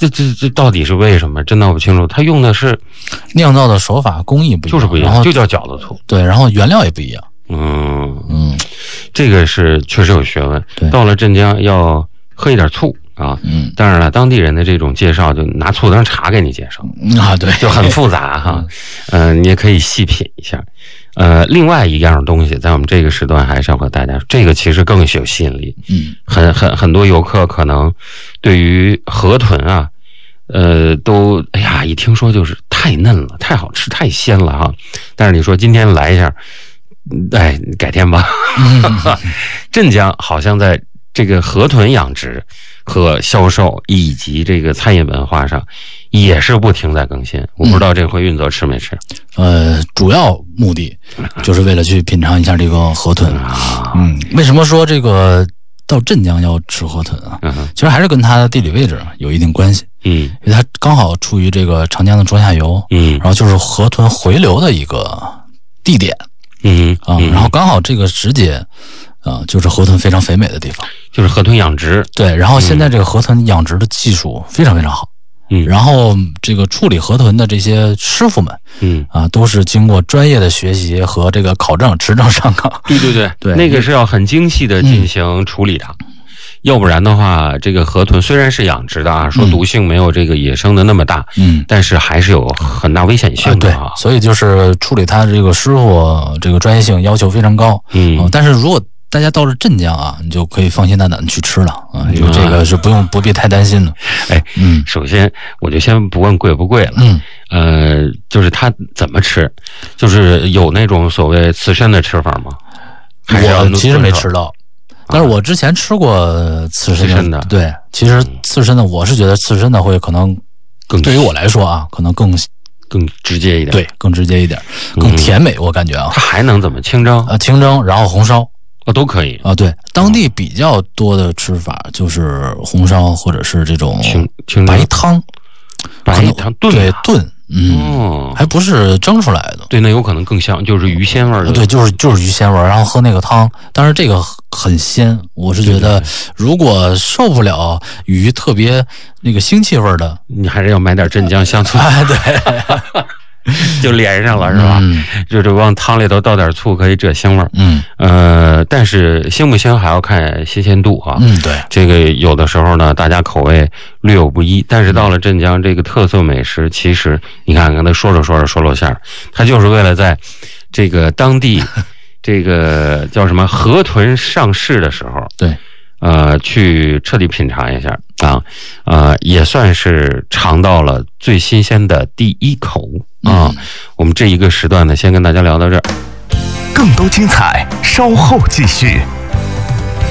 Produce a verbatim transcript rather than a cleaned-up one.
这这这到底是为什么？真闹不清楚。他用的是酿造的手法工艺不一样， 就是不一样，就叫饺子醋。 对，然后原料也不一样。 嗯嗯， 这个是确实有学问。到了镇江要喝一点醋啊。嗯，当然了，当地人的这种介绍就拿醋当茶给你介绍啊，对， 就很复杂哈。嗯、呃，你也可以细品一下。呃，另外一样东西，在我们这个时段还是要和大家说，这个其实更是有吸引力。嗯，很很很多游客可能对于河豚啊，呃，都哎呀，一听说就是太嫩了，太好吃，太鲜了哈。但是你说今天来一下，哎，改天吧。镇江好像在这个河豚养殖和销售以及这个餐饮文化上也是不停在更新。我不知道这回运泽吃没吃？ 呃，主要目的就是为了去品尝一下这个河豚。嗯，为什么说这个到镇江要吃河豚啊？嗯、其实还是跟它的地理位置有一定关系。嗯，因为它刚好处于这个长江的中下游。嗯，然后就是河豚回流的一个地点。嗯啊，然后刚好这个时节啊、呃，就是河豚非常肥美的地方， 就是河豚养殖。 对，然后现在这个河豚养殖的技术非常非常好。嗯，然后这个处理河豚的这些师傅们，嗯啊，都是经过专业的学习和这个考证、持证上岗。 对对对对，那个是要很精细的进行处理的。嗯，要不然的话，这个河豚虽然是养殖的啊，说毒性没有这个野生的那么大，嗯，但是还是有很大危险性的啊。 对，所以就是处理它这个师傅这个专业性要求非常高。嗯，呃、但是如果大家到了镇江啊，你就可以放心大胆的去吃了啊，因为这个是不用不必太担心的。 哎，嗯，首先我就先不问贵不贵了，嗯，呃，就是它怎么吃，就是有那种所谓刺身的吃法吗？ 我其实没吃到。但是我之前吃过刺身 的, 刺身的对，其实刺身的我是觉得刺身的会可能更对于我来说啊，可能更更直接一点， 对，更直接一点，更甜美，嗯、我感觉啊。 它还能怎么清蒸啊？清蒸，然后红烧啊，都可以啊。对，当地比较多的吃法就是红烧或者是这种清清白汤， 白汤炖， 对炖。嗯、哦，还不是蒸出来的。 对，那有可能更香，就是鱼鲜味儿的。 对，就是就是鱼鲜味儿，然后喝那个汤，当然这个很鲜。我是觉得，如果受不了鱼特别那个腥气味儿的， 你还是要买点镇江香醋。 哎，对， 就连上了是吧？嗯，就是往汤里头倒点醋，可以遮腥味儿。嗯，呃，但是腥不腥还要看新鲜度啊。 嗯，对， 这个有的时候呢，大家口味略有不一，但是到了镇江这个特色美食，其实你看刚才说着说着说露馅儿，它就是为了在这个当地这个叫什么河豚上市的时候， 对， 呃，去彻底品尝一下啊，呃，也算是尝到了最新鲜的第一口啊。嗯、我们这一个时段呢，先跟大家聊到这儿， 更多精彩稍后继续。